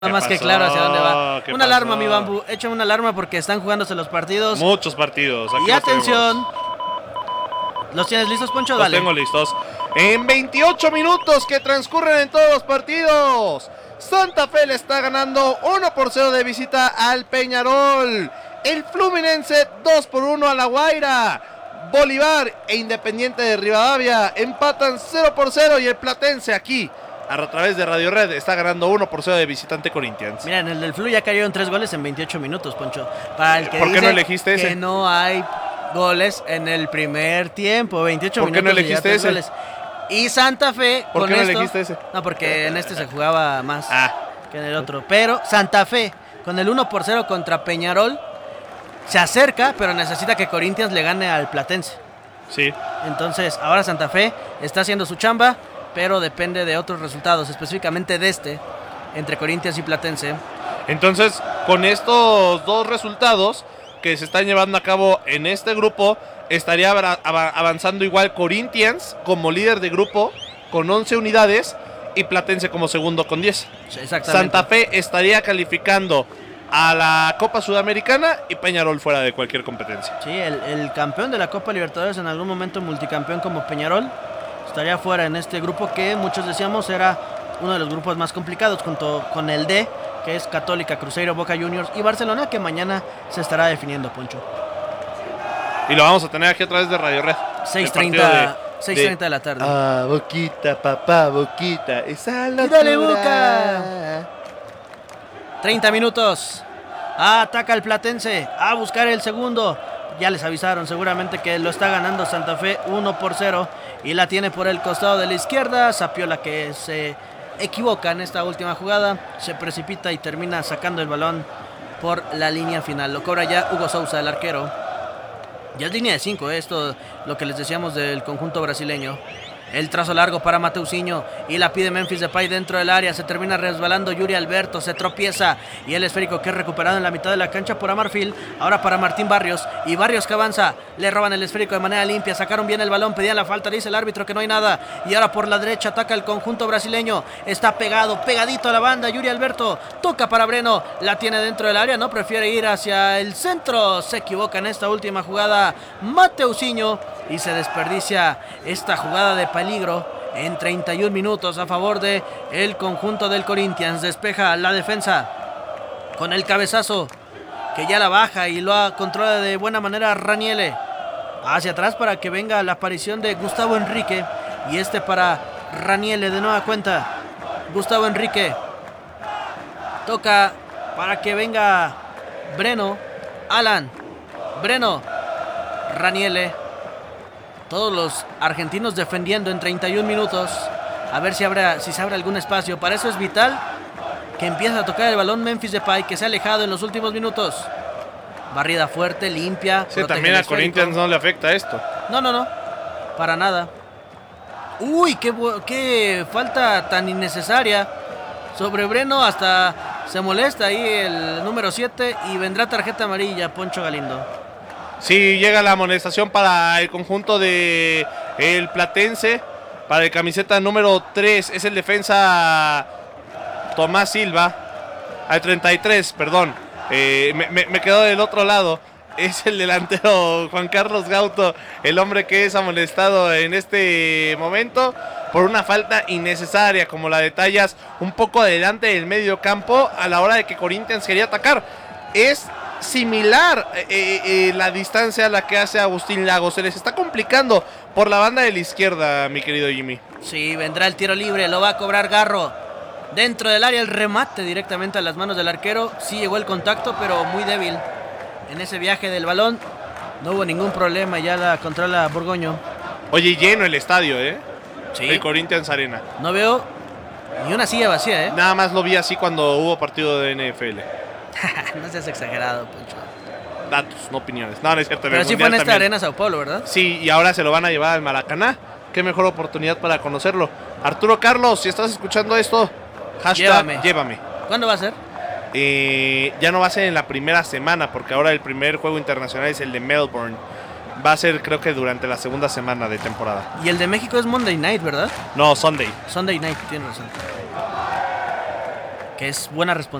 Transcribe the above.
Más que claro hacia dónde va. Una alarma, mi Bambu. Echa una alarma porque están jugándose los partidos. Muchos partidos. Aquí y atención. ¿Los tienes listos, Poncho? Los tengo listos. En 28 minutos que transcurren en todos los partidos, Santa Fe le está ganando 1-0 de visita al Peñarol. El Fluminense 2-1 a La Guaira. Bolívar e Independiente de Rivadavia empatan 0-0 y el Platense aquí, a través de Radio Red, está ganando 1-0 de visitante Corinthians. Mira, en el del Flu ya cayeron 3 goles en 28 minutos, Poncho. Para el que ¿Por qué dice no elegiste ese? Que no hay goles en el primer tiempo, 28 minutos. ¿Por qué no elegiste ese? Goles. Y Santa Fe ¿Por con qué no esto, elegiste ese? No, porque en este se jugaba más que en el otro. Pero Santa Fe, con el 1-0 contra Peñarol, se acerca, pero necesita que Corinthians le gane al Platense. Sí. Entonces, ahora Santa Fe está haciendo su chamba, pero depende de otros resultados, específicamente de entre Corinthians y Platense. Entonces, con estos dos resultados que se están llevando a cabo en este grupo, estaría avanzando igual Corinthians como líder de grupo con 11 unidades y Platense como segundo con 10. Sí, exactamente. Santa Fe estaría calificando a la Copa Sudamericana y Peñarol fuera de cualquier competencia. Sí, el campeón de la Copa Libertadores, en algún momento multicampeón como Peñarol, estaría fuera en este grupo que muchos decíamos era uno de los grupos más complicados, junto con el D, que es Católica, Cruzeiro, Boca Juniors y Barcelona, que mañana se estará definiendo, Poncho. Y lo vamos a tener aquí a través de Radio Red. 6:30 de la tarde. Ah, Boquita, papá, Boquita, esa la ¡Dale, Boca! 30 minutos. Ataca el Platense a buscar el segundo. Ya les avisaron seguramente que lo está ganando Santa Fe 1-0 y la tiene por el costado de la izquierda. Sapiola, que se equivoca en esta última jugada, se precipita y termina sacando el balón por la línea final. Lo cobra ya Hugo Sousa, el arquero. Ya es línea de 5, esto lo que les decíamos del conjunto brasileño. El trazo largo para Mateusinho y la pide Memphis Depay dentro del área. Se termina resbalando Yuri Alberto, se tropieza y el esférico que es recuperado en la mitad de la cancha por Amarfil. Ahora para Martín Barrios y Barrios que avanza. Le roban el esférico de manera limpia, sacaron bien el balón, pedían la falta, dice el árbitro que no hay nada. Y ahora por la derecha ataca el conjunto brasileño. Está pegadito a la banda Yuri Alberto. Toca para Breno, la tiene dentro del área, no prefiere ir hacia el centro. Se equivoca en esta última jugada Mateusinho y se desperdicia esta jugada de peligro en 31 minutos a favor de el conjunto del Corinthians. Despeja la defensa con el cabezazo que ya la baja y lo controla de buena manera Raniele. Hacia atrás para que venga la aparición de Gustavo Henrique y para Raniele de nueva cuenta. Gustavo Henrique toca para que venga Breno, Alan, Breno, Raniele. Todos los argentinos defendiendo en 31 minutos. A ver si se abre algún espacio. Para eso es vital que empiece a tocar el balón Memphis Depay, que se ha alejado en los últimos minutos. Barrida fuerte, limpia. Sí, también a Corinthians no le afecta esto. No. Para nada. Uy, qué falta tan innecesaria. Sobre Breno, hasta se molesta ahí el número 7 y vendrá tarjeta amarilla, Poncho Galindo. Sí, llega la amonestación para el conjunto de el Platense, para el camiseta número 3, es el defensa Tomás Silva, al 33, perdón, me quedo del otro lado, es el delantero Juan Carlos Gauto, el hombre que es amonestado en este momento por una falta innecesaria, como la detallas un poco adelante del medio campo a la hora de que Corinthians quería atacar. Es similar la distancia a la que hace Agustín Lagos. Se les está complicando por la banda de la izquierda, mi querido Jimmy. Sí, vendrá el tiro libre, lo va a cobrar Garro. Dentro del área el remate directamente a las manos del arquero. Sí llegó el contacto, pero muy débil. En ese viaje del balón no hubo ningún problema, ya la controla Borgoño. Oye, lleno el estadio, Sí. El Corinthians Arena. No veo ni una silla vacía, Nada más lo vi así cuando hubo partido de NFL. No seas exagerado, Poncho. Datos, no opiniones. No es cierto. Pero sí fue en esta arena Sao Paulo, ¿verdad? Sí, y ahora se lo van a llevar al Maracaná. Qué mejor oportunidad para conocerlo. Arturo Carlos, si estás escuchando esto, hashtag llévame. ¿Cuándo va a ser? Ya no va a ser en la primera semana, porque ahora el primer juego internacional es el de Melbourne. Va a ser, creo que durante la segunda semana de temporada. Y el de México es Monday Night, ¿verdad? No, Sunday. Sunday Night, tienes razón. que es buena